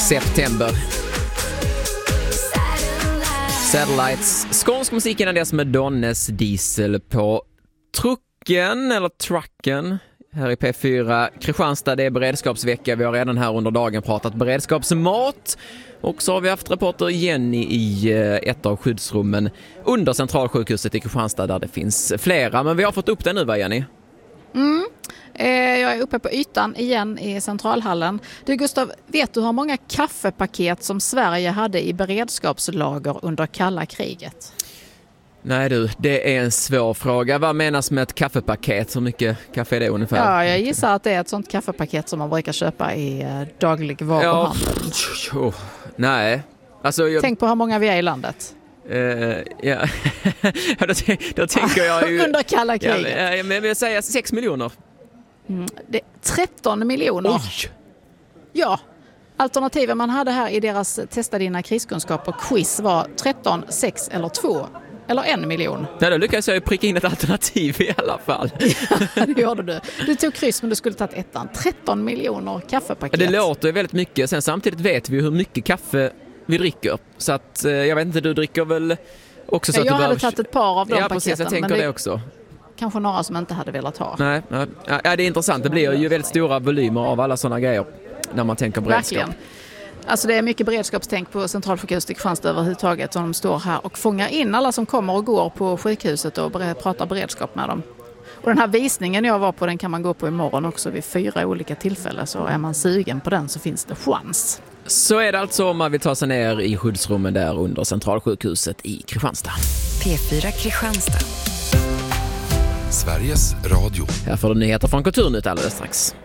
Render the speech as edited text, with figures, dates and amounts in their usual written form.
september. Satellites. Skånsk musik innan dess med Donnes Diesel på trucken eller trucken. Här i P4 Kristianstad, det är beredskapsvecka. Vi har redan här under dagen pratat beredskapsmat. Och så har vi haft reporter Jenny i ett av skyddsrummen under Centralsjukhuset i Kristianstad där det finns flera. Men vi har fått upp det nu, va, Jenny? Jag är uppe på ytan igen i centralhallen. Du, Gustav, vet du hur många kaffepaket som Sverige hade i beredskapslager under kalla kriget? Nej du, det är en svår fråga. Vad menas med ett kaffepaket? Hur mycket kaffe är det ungefär? Ja, jag gissar att det är ett sånt kaffepaket som man brukar köpa i dagligvaruhandeln. Nej. Alltså, Tänk på hur många vi är i landet. Ja. då tänker jag ju... under kalla kriget. Ja, men jag säger 6 miljoner. Det är 13 miljoner. Oj! Ja, alternativen man hade här i deras Testa dina kriskunskaper quiz var 13, 6 eller 2 eller 1 miljon. Nej, då lyckades jag pricka in ett alternativ i alla fall. Ja, det gjorde du. Du tog kryss men du skulle tagit ettan. 13 miljoner kaffepaket. Det låter väldigt mycket. Sen samtidigt vet vi hur mycket kaffe vi dricker. Så att jag vet inte, du dricker väl också så att jag du hade tagit ett par av de paketen. Ja, precis, jag tänker det också. Kanske några som inte hade velat ha. Nej. Ja, det är intressant. Det blir ju väldigt stora volymer av alla sådana grejer när man tänker beredskap. Verkligen. Alltså det är mycket beredskapstänk på Centralsjukhuset i Kristianstad överhuvudtaget, som de står här och fångar in alla som kommer och går på sjukhuset och pratar beredskap med dem. Och den här visningen jag var på, den kan man gå på imorgon också vid 4 olika tillfällen, så är man sugen på den så finns det chans. Så är det alltså om man vill ta sig ner i skyddsrummen där under Centralsjukhuset i Kristianstad. P4 Kristianstad. Sveriges Radio. Här får du nyheter från Kulturnytt alldeles strax.